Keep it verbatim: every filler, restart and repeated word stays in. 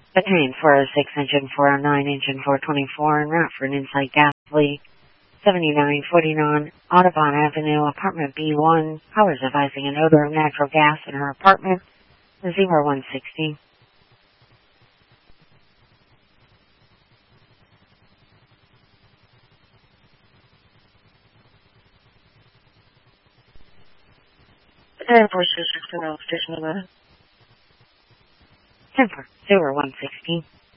Between four oh six engine four oh nine, engine four twenty-four, en route for an inside gas leak. seventy-nine forty-nine Audubon Avenue, apartment B one. Powers advising an odor of natural gas in her apartment. zero one sixty. Air Force two six zero, station eleven. ten four zero one sixty.